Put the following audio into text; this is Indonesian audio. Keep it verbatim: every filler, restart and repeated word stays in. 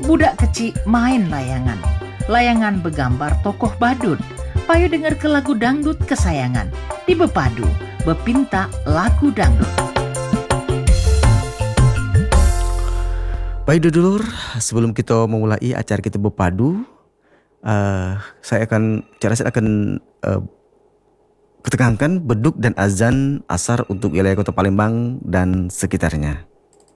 Budak kecil main layangan. Layangan begambar tokoh badut. Payo dengar ke lagu dangdut kesayangan. Di Bepadu, bepinta lagu dangdut. Baik dulur, sebelum kita memulai acara kita Bepadu, uh, saya akan, cara saya akan uh, pertekankan beduk dan azan asar untuk wilayah Kota Palembang dan sekitarnya.